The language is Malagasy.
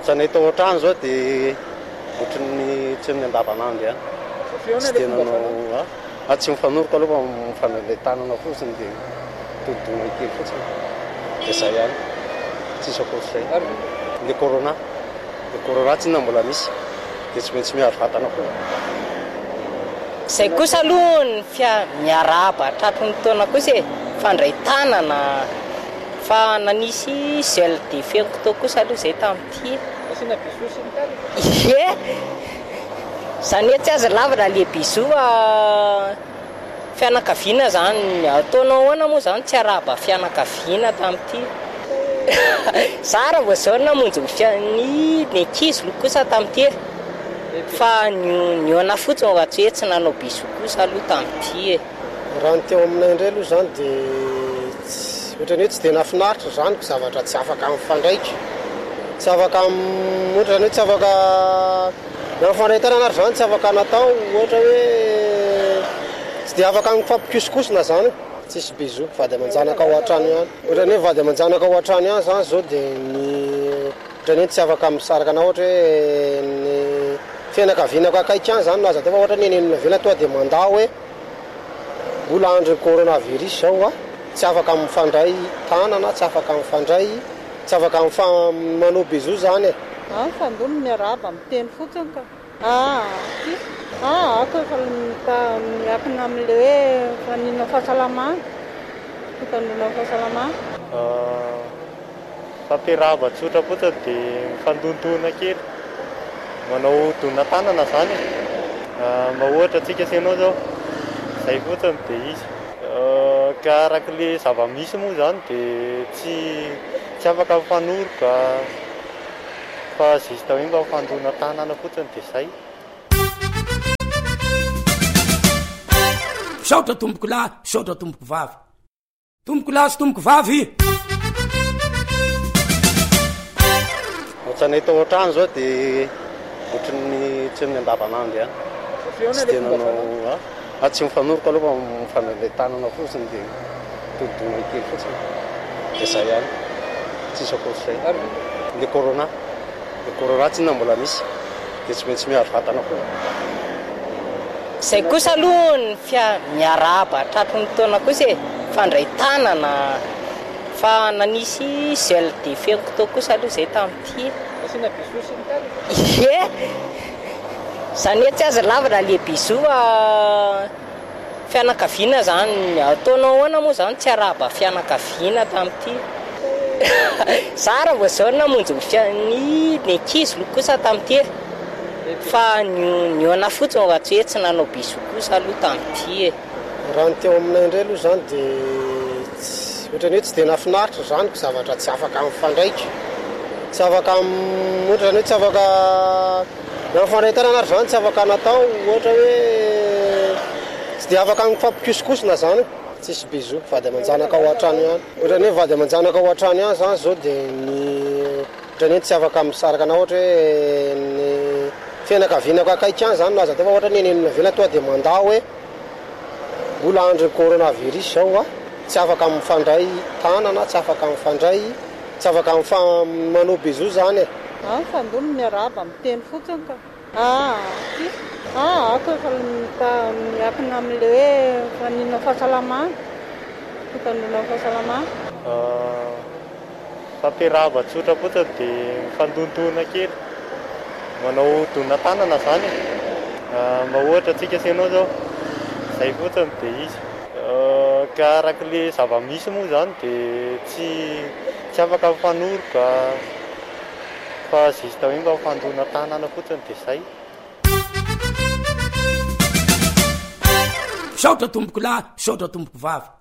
Ohatran'ny tao an-trano zao dia ohatran'ny tsy amin'ny andavanandro tsy tena nao tsy mifanoroko aloha mifanale tanana fotsiny dia todidona kely fotsiny dia izay ihany tsisy akoatr'izay. Le corona tsy na mbola misy dia tsy maintsy miaro vatana koa. Izay kosa aloha ny miarahaba tratry ny taona kosa fandray tanana fa nanisy gel de fengo kosa aloha izay tamin'ity. Asina bisou sy ny tany. Izany hoe tsy aza lavana le bisou fianakaviana zany ataonao ahoana moa zany tsy arahaba fianakaviana tamin'ity. Zara vao zao namonjy ny ankizy kosa tamin'ity fa niona fotsiny raha tsy hoe tsy nanao bisou kosa aloha tamin'ity. Raha ny teo aminay indray aloha zany dia ohatrany hoe tsy dia nahafinaritra zany ko zavatra tsy afaka mifandraika, tsy afaka ohatrany hoe tsy afaka mifandray tanana ary zany tsy afaka natao ohatra hoe tsy dia afaka mifampikisikosina zany. Tsisy bisou vady aman-janaka ao an-trano ihany. Ohatrany hoe vady aman-janaka ao an-trano ihany zany zao dia ohatrany hoe tsy afaka misaraka na ohatra hoe ny fianakavianako akaiky ihany zany naza tefa ohatra ny eny avela toa dia mandà hoe mbola andro coronavirus zao tsy afaka mifandray tanana, tsy afaka mifandray, tsy afaka manao bisou zany. Fandono miarahaba miteny fotsiny ka. Ako efa miakina amin'ile hoe fanina fahasalamana, fitandrona fahasalamana. Fampiarahaba tsotra fotsiny dia mifandontoana kely, manao dona tanana zany. Mba ohatra antsika asianao zao, izay fotsiny dia izy. Ka arak'ilay zava-misy moa zany dia tsy afaka mifanoroka fa zista hoe mba mifandona tanana fotsiny dia izay. Saotra tomboko lahy, saotra tomboko vavy. Tomboko lahy sy tomboko vavy. Ohatran'ny tao an-trano zao dia ohatran'ny tsy amin'ny andavanandro tsy tena nao tsy mifanoroko aloha mifanale tanana fotsiny dia todidona kely fotsiny dia izay ihany tsisy akoatr'izay. Le corona tsy na mbola misy dia tsy maintsy miaro vatana koa. Izay kosa aloha ny miarahaba tratry ny taona kosa fandray tanana fa nanisy gel de fengo kosa aloha izay tamin'ity. Asina bisou sy ny tany. Izany hoe tsy aza lavana le bisou fianakaviana zany ataonao ahoana moa zany tsy arahaba fianakaviana tamin'ity. Zara vao zao namonjy ny ankizy kosa tamin'ity fa niona fotsiny raha tsy hoe tsy nanao bisou kosa aloha tamin'ity. Raha ny teo aminay indray aloha zany dia ohatrany hoe tsy dia nahafinaritra zany ko zavatra tsy afaka mifandraika, tsy afaka ohatrany hoe tsy afaka mifandray tanana ary zany tsy afaka natao ohatra hoe tsy dia afaka mifampikisikosina zany. Tsisy bisou vady aman-janaka ao an-trano ihany. Ohatrany hoe vady aman-janaka ao an-trano ihany zany zao dia ohatrany hoe tsy afaka misaraka na ohatra hoe ny fianakavianako akaiky ihany zany naza tefa ohatra ny eny avela toa dia mandà hoe mbola andro coronavirus zao tsy afaka mifandray tanana, tsy afaka mifandray, tsy afaka manao bisou zany. Fandono miarahaba miteny fotsiny ka. Ako efa miakina amin'ile hoe fanina fahasalamana, fitandrona fahasalamana. Fampiarahaba tsotra fotsiny dia mifandontoana kely, manao dona tanana zany. Mba ohatra antsika asianao zao, izay fotsiny dia izy. Ka arak'ilay zava-misy moa zany dia tsy afaka mifanoroka fa zista hoe mba mifandona tanana fotsiny dia izay. Saotra tomboko lahy, saotra tomboko vavy.